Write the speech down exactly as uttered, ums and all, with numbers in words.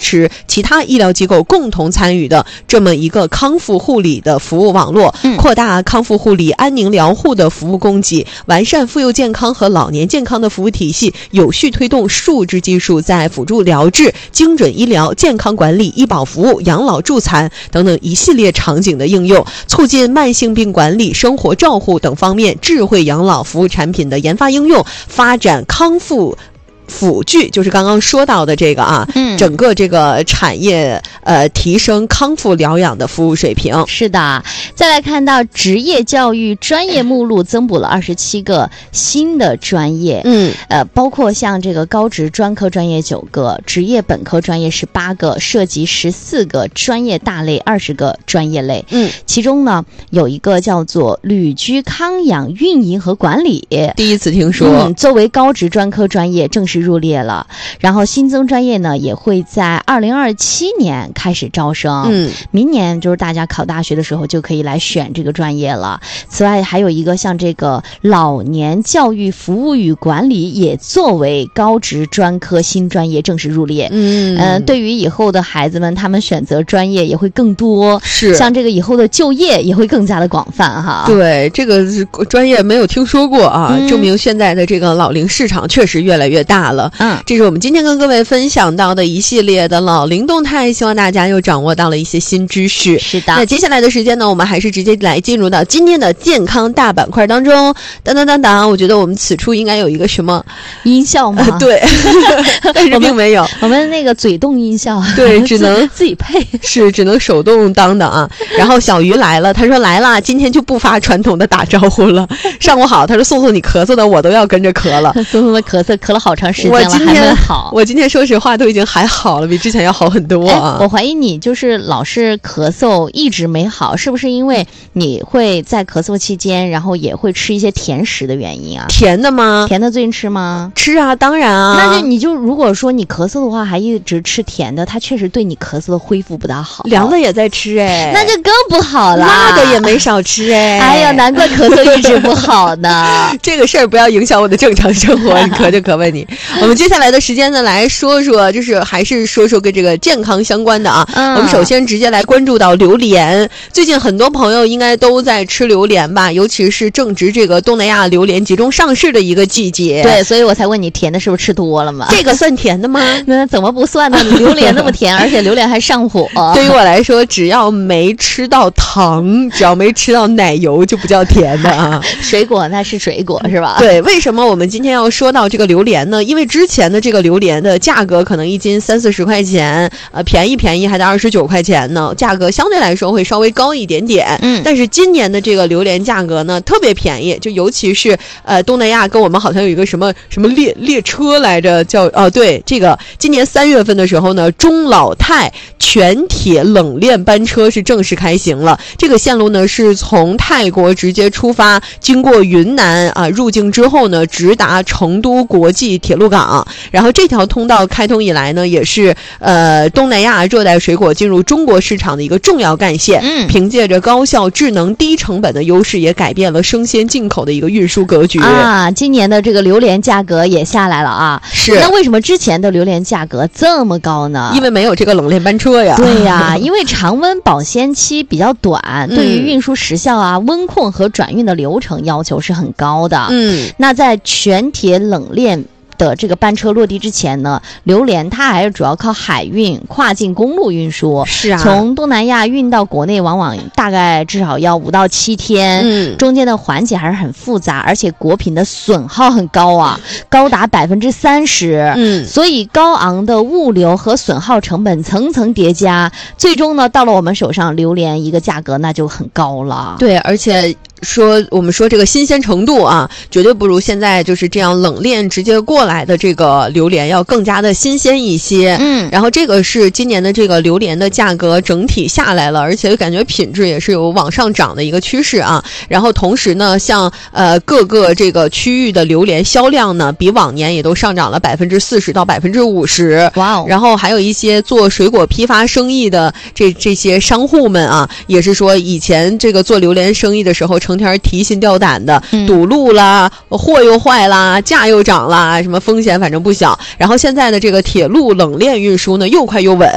持其他医疗机构共同参与的这么一个康复护理的服务网络， 嗯、 扩大康复护理安宁疗护的服务供给，完善妇幼健康和老年健康的服务体系，有序推动数字技术在辅助疗治、精准医疗、健康管理、医保服务、养老助残等等一系列场景的应用，促进慢性病管理、生活照护等方面智慧养老服务产品的研发应用，发展康复辅具，就是刚刚说到的这个啊， 嗯， 整个这个产业呃提升康复疗养的服务水平。 是的，再来看到职业教育专业目录增补了二十七个新的专业， 嗯， 呃，包括像这个高职专科专业九个，职业本科专业十八个，涉及十四个专业大类二十个专业类， 嗯， 其中呢有一个叫做旅居康养运营和管理， 第一次听说， 嗯，作为高职专科专业正式入列了，然后新增专业呢也会在二零二七年开始招生， 嗯， 明年就是大家考大学的时候就可以来选这个专业了。此外还有一个像这个老年教育服务与管理也作为高职专科新专业正式入列， 嗯呃，对于以后的孩子们，他们选择专业也会更多， 是像这个以后的就业也会更加的广泛哈。 对，这个专业没有听说过啊， 嗯、 证明现在的这个老龄市场确实越来越大了。 嗯， 这是我们今天跟各位分享到的一系列的老龄动态，希望大家又掌握到了一些新知识。 是的， 那接下来的时间呢，我们还是直接来进入到今天的健康大板块当中。当当当当，我觉得我们此处应该有一个什么音效吗？ 呃、对，但是并没有， 我们那个嘴动音效， 对，只能自己配， 是只能手动当的啊。然后小鱼来了，他说来了，今天就不发传统的打招呼了。上午好，他说宋宋你咳嗽的我都要跟着咳了， 宋宋的咳嗽咳了好长时间了， 我今天还没好。 我今天说实话都已经还好了，比之前要好很多啊。 我怀疑你就是老是咳嗽一直没好，是不是因为你会在咳嗽期间，然后也会吃一些甜食的原因啊？ 甜的吗？ 甜的最近吃吗？ 吃啊，当然啊。 那就你就如果说你咳嗽的话，还一直吃甜的，它确实对你咳嗽的恢复不大好。 凉的也在吃哎， 那就更不好了。 辣的也没少吃哎。 哎呀，难怪咳嗽一直不好呢。 这个事儿不要影响我的正常生活，你咳就咳吧你。我们接下来的时间呢，来说说，就是还是说说跟这个健康相关的啊。嗯、我们首先直接来关注到榴莲，最近很多朋友应该都在吃榴莲吧，尤其是正值这个东南亚榴莲集中上市的一个季节。 对，所以我才问你甜的是不是吃多了嘛？ 这个算甜的吗？ 那怎么不算呢？你榴莲那么甜，而且榴莲还上火。 对于我来说，只要没吃到糖，只要没吃到奶油，就不叫甜的啊。 水果那是水果是吧？ 对，为什么我们今天要说到这个榴莲呢？因为之前的这个榴莲的价格可能一斤三四十块钱，呃，便宜便宜还得二十九块钱呢，价格相对来说会稍微高一点点。 嗯， 但是今年的这个榴莲价格呢特别便宜，就尤其是呃东南亚跟我们好像有一个什么什么列列车来着，叫哦对，这个今年三月份的时候呢，中老泰全铁冷链班车是正式开行了。这个线路呢是从泰国直接出发，经过云南啊、呃、入境之后呢，直达成都国际铁路港。然后这条通道开通以来呢，也是呃东南亚热带水果进入中国市场的一个重要干线。 嗯， 凭借着高效、智能、低成本的优势，也改变了生鲜进口的一个运输格局啊。今年的这个榴莲价格也下来了啊。 是。 那为什么之前的榴莲价格这么高呢？ 因为没有这个冷链班车呀。 对呀，因为常温保鲜期比较短，对于运输时效啊、温控和转运的流程要求是很高的。 嗯， 那在全铁冷链的这个班车落地之前呢，榴莲它还是主要靠海运、跨境公路运输。 是啊， 从东南亚运到国内，往往大概至少要五到七天。 嗯， 中间的环节还是很复杂，而且果品的损耗很高啊，高达百分之三十。 嗯， 所以高昂的物流和损耗成本层层叠加，最终呢，到了我们手上，榴莲一个价格那就很高了。 对，而且说我们说这个新鲜程度啊，绝对不如现在就是这样冷链直接过来的这个榴莲要更加的新鲜一些。 嗯， 然后这个是今年的这个榴莲的价格整体下来了，而且感觉品质也是有往上涨的一个趋势啊。然后同时呢，像呃各个这个区域的榴莲销量呢，比往年也都上涨了百分之四十到百分之五十。 哇哦！ 然后还有一些做水果批发生意的这这些商户们啊，也是说以前这个做榴莲生意的时候成天提心吊胆的， 嗯、 堵路啦，货又坏啦，价又涨啦，什么风险反正不小。然后现在的这个铁路冷链运输呢，又快又稳，